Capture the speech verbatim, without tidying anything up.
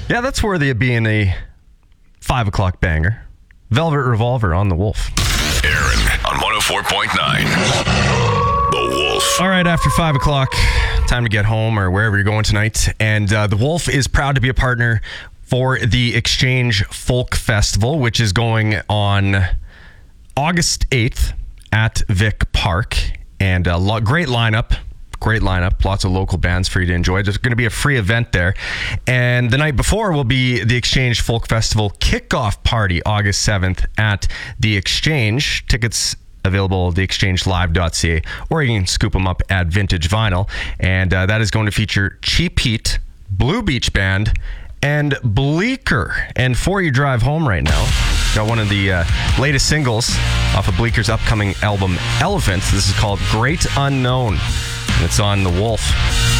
Yeah, that's worthy of being a five o'clock banger. Velvet Revolver on The Wolf. Aaron on one oh four point nine. The Wolf. All right, after five o'clock, time to get home or wherever you're going tonight. And uh, The Wolf is proud to be a partner for the Exchange Folk Festival, which is going on August eighth at Vic Park. And a lo- great lineup. Great lineup. Lots of local bands for you to enjoy. There's going to be a free event there. And the night before will be the Exchange Folk Festival kickoff party, August seventh at the Exchange. Tickets available at the exchange live dot c a, or you can scoop them up at Vintage Vinyl. And uh, that is going to feature Cheap Heat, Blue Beach Band, and Bleecker. And for your drive home right now, got one of the uh, latest singles off of Bleeker's upcoming album, Elephants. This is called Great Unknown, and it's on The Wolf.